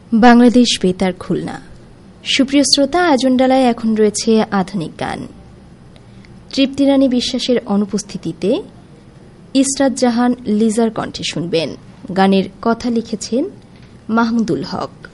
বাংলাদেশ বেতার খুলনা। সুপ্রিয় শ্রোতা, আয়োজন ডালায় এখন রয়েছে আধুনিক গান। তৃপ্তি রানী বিশ্বাসের অনুপস্থিতিতে ইসরাত জাহান লিজার কণ্ঠে শুনবেন। গানের কথা লিখেছেন মাহমুদুল হক।